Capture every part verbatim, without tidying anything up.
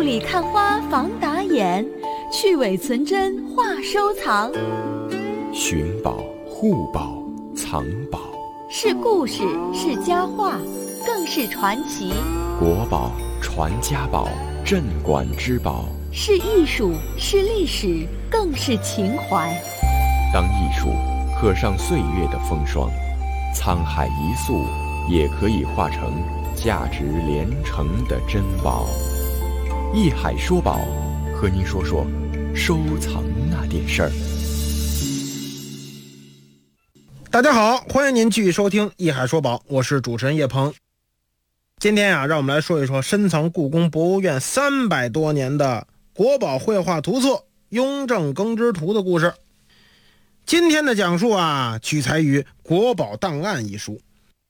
雾里看花防打眼，去伪存真话收藏。 寻宝、护宝、藏宝， 是故事，是佳话，更是传奇。 国宝、传家宝、镇馆之宝， 是艺术，是历史，更是情怀。 当艺术刻上岁月的风霜，沧海一粟也可以化成价值连城的珍宝。艺海说宝，和您说说收藏那点事儿。 大家好，欢迎您继续收听艺海说宝，我是主持人叶鹏。今天啊，让我们来说一说深藏故宫博物院三百多年的国宝绘画图册《雍正耕织图》的故事。今天的讲述啊，取材于《国宝档案》一书。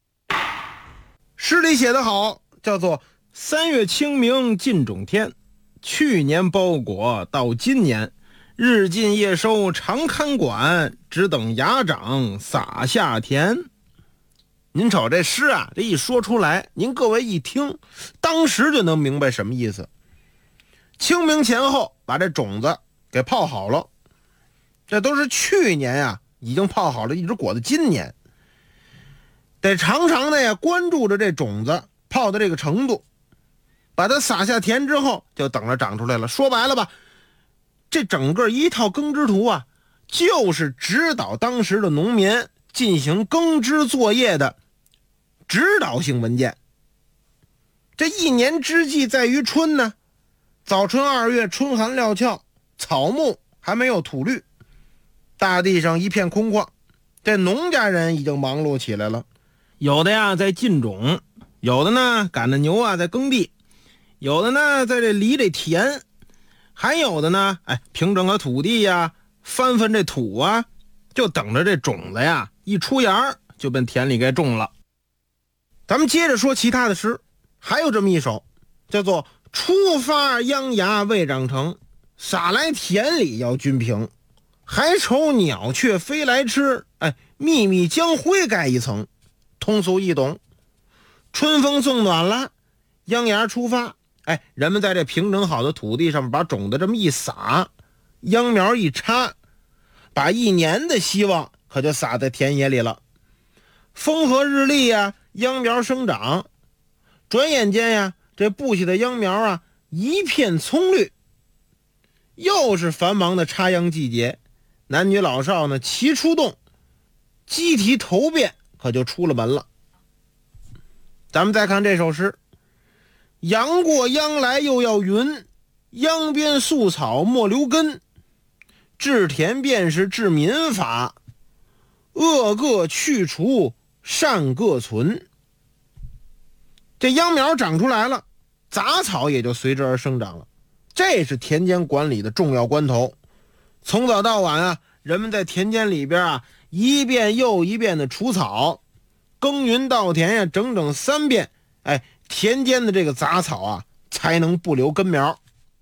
诗里写得好，叫做三月清明尽种天，去年包裹到今年，日进夜收常看管，只等芽长撒下田。您瞅这诗啊，这一说出来，您各位一听，当时就能明白什么意思。清明前后把这种子给泡好了，这都是去年啊已经泡好了，一直裹到今年，得常常的呀关注着这种子泡的这个程度，把它撒下田之后就等着长出来了。说白了吧，这整个一套耕织图啊，就是指导当时的农民进行耕织作业的指导性文件。这一年之计在于春呢，早春二月，春寒料峭，草木还没有吐绿，大地上一片空旷，这农家人已经忙碌起来了。有的呀在进种，有的呢赶着牛啊在耕地，有的呢在这犁这田，还有的呢哎平整个土地呀，翻翻这土啊，就等着这种子呀一出芽就奔田里给种了。咱们接着说其他的诗，还有这么一首，叫做出发秧芽未长成，撒来田里要均平，还愁鸟雀飞来吃，哎，密密将灰盖一层。通俗易懂，春风送暖了，秧芽出发，哎，人们在这平整好的土地上把种子这么一撒，秧苗一插，把一年的希望可就撒在田野里了。风和日丽呀，秧苗生长，转眼间呀，这布下的秧苗啊一片葱绿。又是繁忙的插秧季节，男女老少呢齐出动，鸡啼头遍，可就出了门了。咱们再看这首诗，阳过秧来又要匀，秧边宿草莫留根，治田便是治民法，恶各去除，善各存。这秧苗长出来了，杂草也就随之而生长了，这是田间管理的重要关头。从早到晚啊，人们在田间里边啊一遍又一遍的除草，耕耘稻田呀，整整三遍，哎，田间的这个杂草啊才能不留根苗。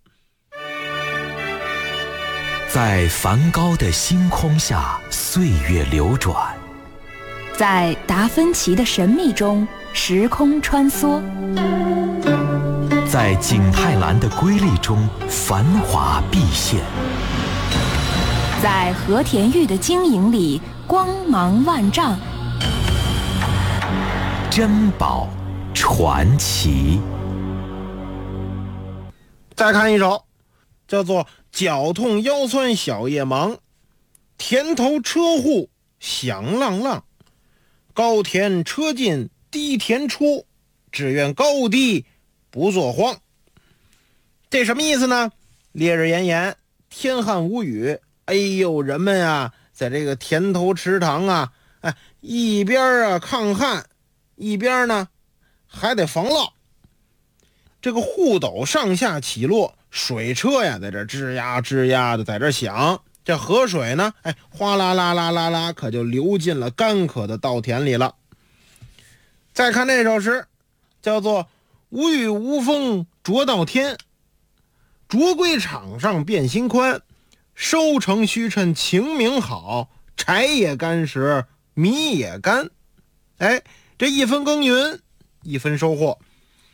在梵高的星空下，岁月流转； 在达芬奇的神秘中，时空穿梭； 在景泰蓝的瑰丽中，繁华毕现； 在和田玉的晶莹里，光芒万丈。 珍宝传奇。 再看一首，叫做脚痛腰酸小夜忙，田头车户响浪浪，高田车进低田出，只愿高低不作荒。这什么意思呢？烈日炎炎，天旱无雨，哎呦，人们啊在这个田头池塘啊，哎，一边啊抗旱，一边呢还得防涝。这个户斗上下起落，水车呀在这吱呀吱呀的在这响，这河水呢哎哗啦啦啦啦啦可就流进了干渴的稻田里了。再看这首诗，叫做无雨无风着稻天，着归场上变心宽，收成须趁晴明好，柴也干时米也干。哎，这一分耕耘一分收获，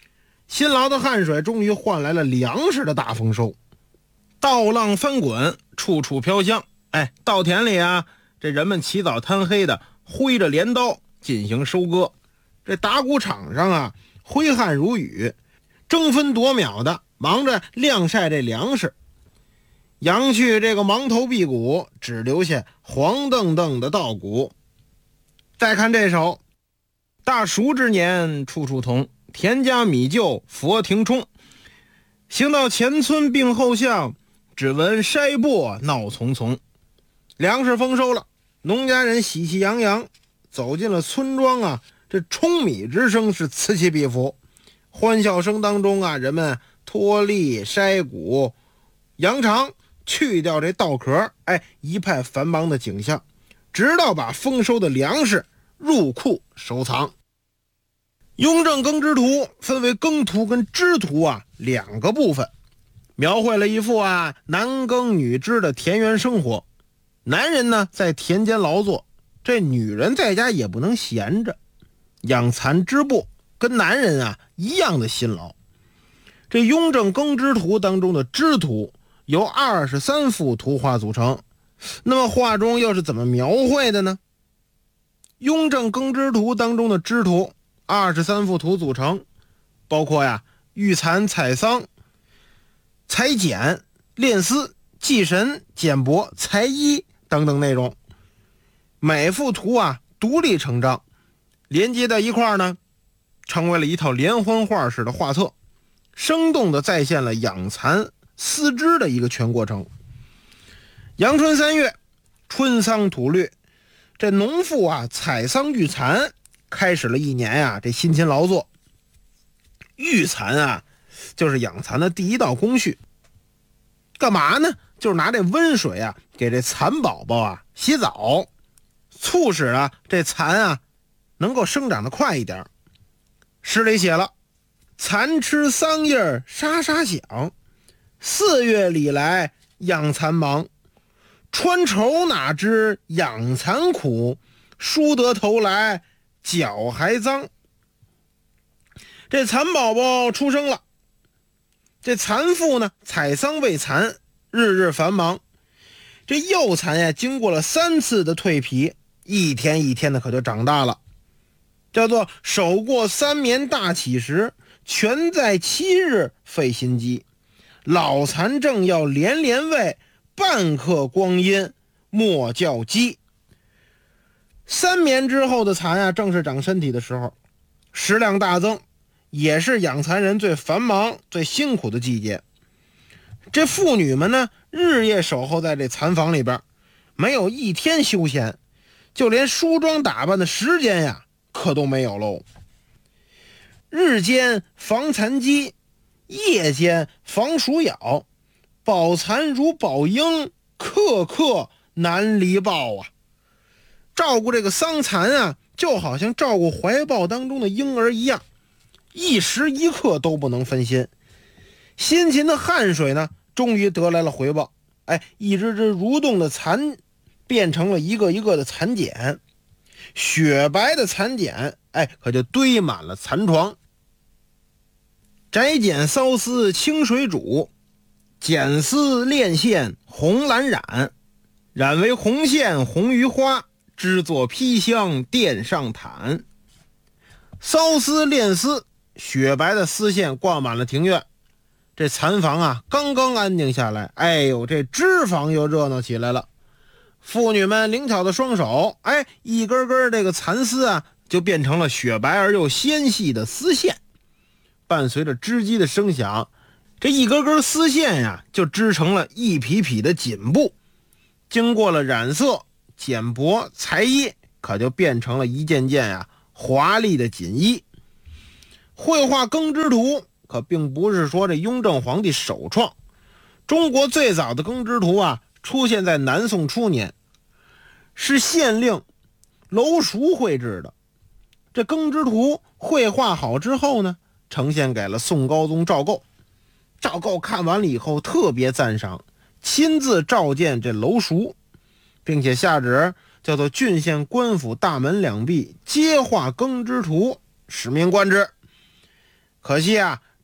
辛劳的汗水终于换来了粮食的大丰收。稻浪翻滚，处处飘香。哎，稻田里啊，这人们起早贪黑的挥着镰刀进行收割。这打谷场上啊，挥汗如雨，争分夺秒的忙着晾晒这粮食。扬去这个芒头辟谷，只留下黄澄澄的稻谷。再看这首：大暑之年处处同，田家米就佛庭冲。行到前村并后巷，只闻筛簸闹丛丛。粮食丰收了，农家人喜气洋洋走进了村庄啊，这冲米之声是此起彼伏。欢笑声当中啊，人们脱粒筛谷扬长，去掉这稻壳，哎，一派繁忙的景象，直到把丰收的粮食入库收藏。雍正耕织图分为耕图跟织图啊两个部分，描绘了一幅啊男耕女织的田园生活。男人呢在田间劳作，这女人在家也不能闲着，养蚕织布跟男人啊一样的辛劳。这雍正耕织图当中的织图由二十三幅图画组成，那么画中又是怎么描绘的呢？雍正耕织图当中的织图二十三幅图组成，包括呀育蚕、采桑、裁剪、炼丝、祭神、剪帛、裁衣等等内容。每幅图啊独立成章，连接在一块呢，成为了一套连环画式的画册，生动地再现了养蚕丝织的一个全过程。阳春三月，春桑吐绿，这农妇啊采桑育蚕，开始了一年呀、啊、这辛勤劳作。育蚕啊就是养蚕的第一道工序，干嘛呢？就是拿这温水啊给这蚕宝宝啊洗澡，促使啊这蚕啊能够生长得快一点。诗里写了：蚕吃桑叶沙沙响，四月里来养蚕忙。穿绸哪知养蚕苦，梳得头来脚还脏。这蚕宝宝出生了，这蚕妇呢采桑喂蚕，日日繁忙。这幼蚕呀经过了三次的蜕皮，一天一天的可就长大了，叫做手过三眠大起时，全在七日费心机。老蚕正要连连喂，半刻光阴莫叫鸡。三眠之后的蚕呀正是长身体的时候，食量大增，也是养蚕人最繁忙最辛苦的季节。这妇女们呢日夜守候在这蚕房里边，没有一天休闲，就连梳妆打扮的时间呀可都没有喽。日间防蚕鸡，夜间防鼠咬，保蚕如保婴，刻刻难离抱啊。照顾这个桑蚕啊，就好像照顾怀抱当中的婴儿一样，一时一刻都不能分心。辛勤的汗水呢终于得来了回报，哎，一只只蠕动的蚕变成了一个一个的蚕茧，雪白的蚕茧，哎，可就堆满了蚕床。摘剪缫丝清水煮，剪丝炼线红蓝染，染为红线红于花，织作披香垫上毯。缫丝炼丝，雪白的丝线挂满了庭院。这蚕房啊刚刚安静下来，哎呦，这织房又热闹起来了。妇女们灵巧的双手，哎，一根根这个蚕丝啊就变成了雪白而又纤细的丝线。伴随着织机的声响，这一根根丝线呀就织成了一匹匹的锦布，经过了染色、剪帛、裁衣，可就变成了一件件呀华丽的锦衣。绘画耕织图可并不是说这雍正皇帝首创，中国最早的耕织图啊出现在南宋初年，是县令娄熟绘制的。这耕织图绘画好之后呢，呈现给了宋高宗赵构。赵构看完了以后特别赞赏，亲自召见这娄熟，并且下旨叫做郡县官府大门两壁皆画耕织图，使命贯之。可惜啊，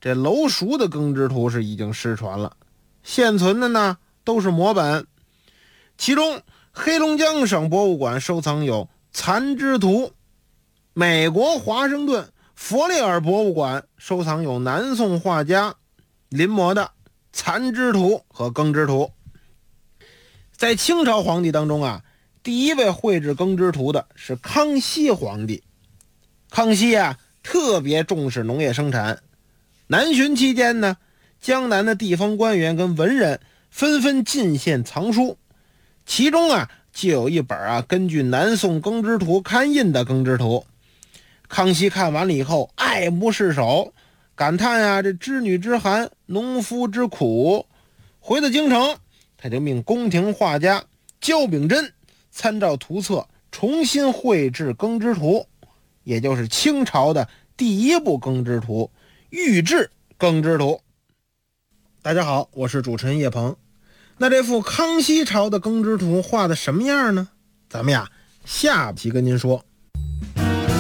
这楼熟的耕织图是已经失传了，现存的呢都是摹本。其中黑龙江省博物馆收藏有残枝图，美国华盛顿佛列尔博物馆收藏有南宋画家临摹的残枝图和耕织图。在清朝皇帝当中啊，第一位绘制耕织图的是康熙皇帝。康熙啊特别重视农业生产，南巡期间呢，江南的地方官员跟文人纷纷进献藏书，其中啊就有一本啊根据南宋耕织图刊印的耕织图。康熙看完了以后爱不释手，感叹啊这织女之寒，农夫之苦。回到京城，他就命宫廷画家焦秉珍参照图册重新绘制耕织图，也就是清朝的第一部耕织图《御制耕织图》。大家好，我是主持人叶鹏。那这幅康熙朝的耕织图画的什么样呢？咱们呀下期跟您说。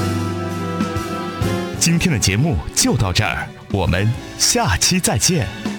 今天的节目就到这儿，我们下期再见。